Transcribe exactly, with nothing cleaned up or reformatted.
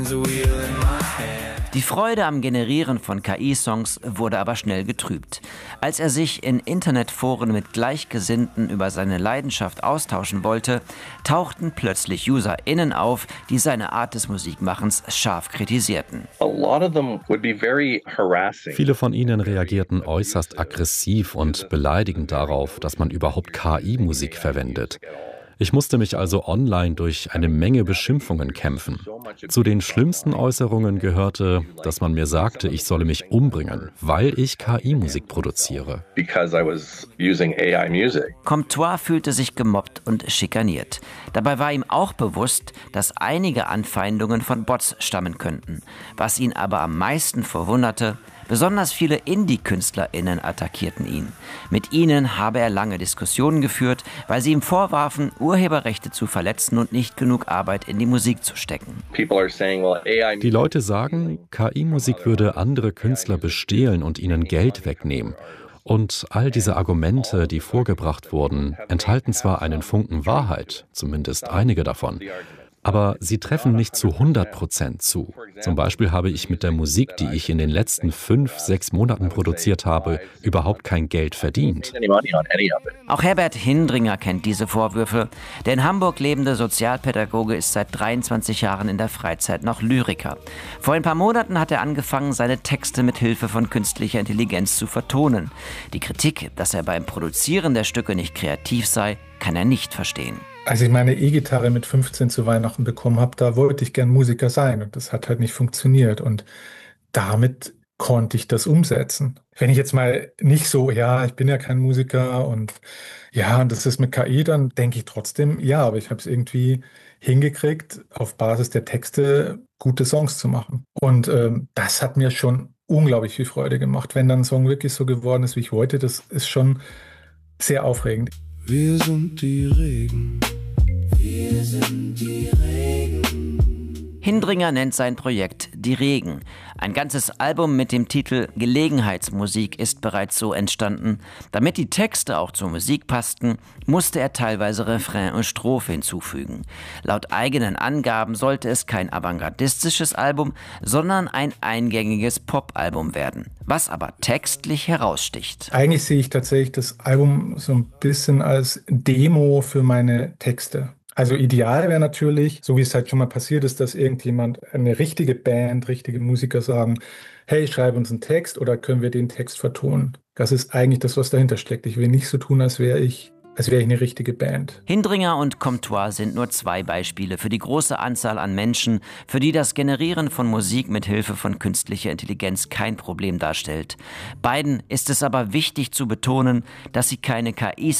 Die Freude am Generieren von K I-Songs wurde aber schnell getrübt. Als er sich in Internetforen mit Gleichgesinnten über seine Leidenschaft austauschen wollte, tauchten plötzlich UserInnen auf, die seine Art des Musikmachens scharf kritisierten. Viele von ihnen reagierten äußerst aggressiv und beleidigend darauf, dass man überhaupt K I-Musik verwendet. Ich musste mich also online durch eine Menge Beschimpfungen kämpfen. Zu den schlimmsten Äußerungen gehörte, dass man mir sagte, ich solle mich umbringen, weil ich K I-Musik produziere. Comptoir fühlte sich gemobbt und schikaniert. Dabei war ihm auch bewusst, dass einige Anfeindungen von Bots stammen könnten. Was ihn aber am meisten verwunderte: besonders viele Indie-KünstlerInnen attackierten ihn. Mit ihnen habe er lange Diskussionen geführt, weil sie ihm vorwarfen, Urheberrechte zu verletzen und nicht genug Arbeit in die Musik zu stecken. Die Leute sagen, K I-Musik würde andere Künstler bestehlen und ihnen Geld wegnehmen. Und all diese Argumente, die vorgebracht wurden, enthalten zwar einen Funken Wahrheit, zumindest einige davon, aber sie treffen nicht zu hundert Prozent zu. Zum Beispiel habe ich mit der Musik, die ich in den letzten fünf, sechs Monaten produziert habe, überhaupt kein Geld verdient. Auch Herbert Hindringer kennt diese Vorwürfe. Der in Hamburg lebende Sozialpädagoge ist seit dreiundzwanzig Jahren in der Freizeit noch Lyriker. Vor ein paar Monaten hat er angefangen, seine Texte mit Hilfe von künstlicher Intelligenz zu vertonen. Die Kritik, dass er beim Produzieren der Stücke nicht kreativ sei, kann er nicht verstehen. Als ich meine E-Gitarre mit fünfzehn zu Weihnachten bekommen habe, da wollte ich gern Musiker sein und das hat halt nicht funktioniert und damit konnte ich das umsetzen. Wenn ich jetzt mal nicht so, ja, ich bin ja kein Musiker und ja, und das ist mit K I, dann denke ich trotzdem, ja, aber ich habe es irgendwie hingekriegt, auf Basis der Texte gute Songs zu machen. Und ähm, das hat mir schon unglaublich viel Freude gemacht. Wenn dann ein Song wirklich so geworden ist, wie ich wollte, das ist schon sehr aufregend. Wir sind die Regen. Wir sind die Regen. Hindringer nennt sein Projekt Die Regen. Ein ganzes Album mit dem Titel Gelegenheitsmusik ist bereits so entstanden. Damit die Texte auch zur Musik passten, musste er teilweise Refrain und Strophe hinzufügen. Laut eigenen Angaben sollte es kein avantgardistisches Album, sondern ein eingängiges Pop-Album werden, was aber textlich heraussticht. Eigentlich sehe ich tatsächlich das Album so ein bisschen als Demo für meine Texte. Also ideal wäre natürlich, so wie es halt schon mal passiert ist, dass irgendjemand, eine richtige Band, richtige Musiker sagen, hey, schreib uns einen Text oder können wir den Text vertonen. Das ist eigentlich das, was dahinter steckt. Ich will nicht so tun, als wäre ich, als wäre ich eine richtige Band. Hindringer und Comptoir sind nur zwei Beispiele für die große Anzahl an Menschen, für die das Generieren von Musik mit Hilfe von künstlicher Intelligenz kein Problem darstellt. Beiden ist es aber wichtig zu betonen, dass sie keine K I